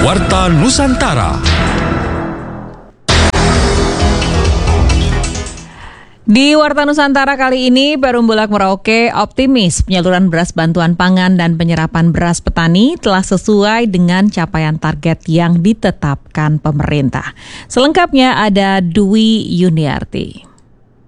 Warta Nusantara. Di Warta Nusantara kali ini, Perum Bulak Merauke optimis penyaluran beras bantuan pangan dan penyerapan beras petani telah sesuai dengan capaian target yang ditetapkan pemerintah. Selengkapnya ada Dwi Yuniarti.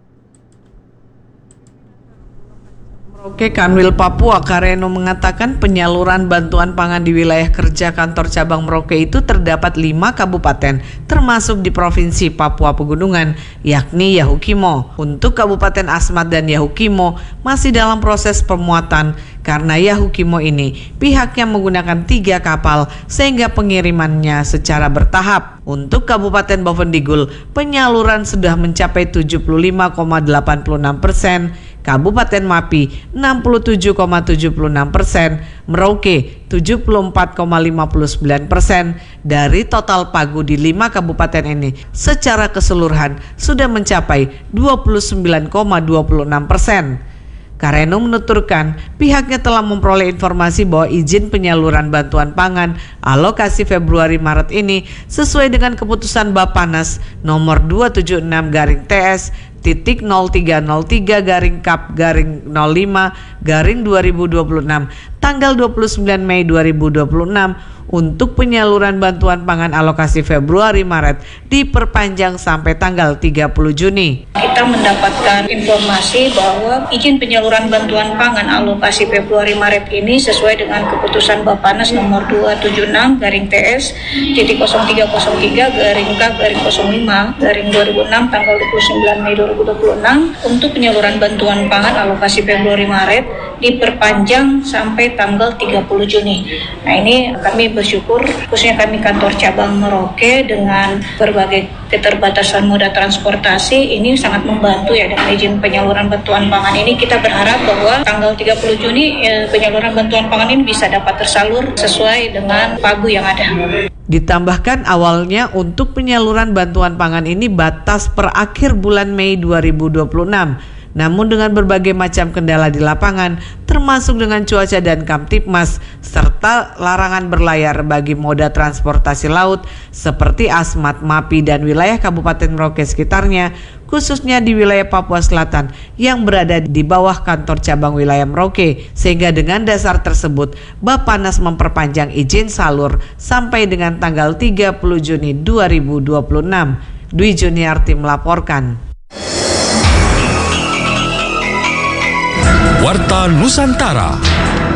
Merauke Kanwil Papua Kareno mengatakan penyaluran bantuan pangan di wilayah kerja kantor cabang Merauke itu terdapat 5 kabupaten termasuk di Provinsi Papua Pegunungan yakni Yahukimo. Untuk Kabupaten Asmat dan Yahukimo masih dalam proses pemuatan karena Yahukimo ini pihaknya menggunakan 3 kapal sehingga pengirimannya secara bertahap. Untuk Kabupaten Bovendigul penyaluran sudah mencapai 75,86%, Kabupaten Mapi 67,76%, Merauke 74,59%. Dari total pagu di 5 kabupaten ini secara keseluruhan sudah mencapai 29,26%. Kareno menuturkan pihaknya telah memperoleh informasi bahwa izin penyaluran bantuan pangan alokasi Februari-Maret ini sesuai dengan keputusan Bappenas nomor 276/TS titik 0303-Kap-05-2026 tanggal 29 Mei 2026 untuk penyaluran bantuan pangan alokasi Februari-Maret diperpanjang sampai tanggal 30 Juni. Kita mendapatkan informasi bahwa izin penyaluran bantuan pangan alokasi Februari-Maret ini sesuai dengan keputusan Bappenas nomor 276/TS titik 0303-Kap-05-2006 tanggal 29 Mei 2026 untuk penyaluran bantuan pangan alokasi Februari-Maret diperpanjang sampai tanggal 30 Juni. Nah, ini kami bersyukur khususnya kami kantor cabang Merauke dengan berbagai keterbatasan moda transportasi ini sangat membantu ya dengan izin penyaluran bantuan pangan ini. Kita berharap bahwa tanggal 30 Juni penyaluran bantuan pangan ini bisa dapat tersalur sesuai dengan pagu yang ada. Ditambahkan awalnya untuk penyaluran bantuan pangan ini batas per akhir bulan Mei 2026. Namun dengan berbagai macam kendala di lapangan, termasuk dengan cuaca dan Kamtipmas, serta larangan berlayar bagi moda transportasi laut seperti Asmat, Mapi, dan wilayah Kabupaten Merauke sekitarnya, khususnya di wilayah Papua Selatan yang berada di bawah kantor cabang wilayah Merauke. Sehingga dengan dasar tersebut, Bappenas memperpanjang izin salur sampai dengan tanggal 30 Juni 2026. Dwi Yuniarti melaporkan. Warta Nusantara.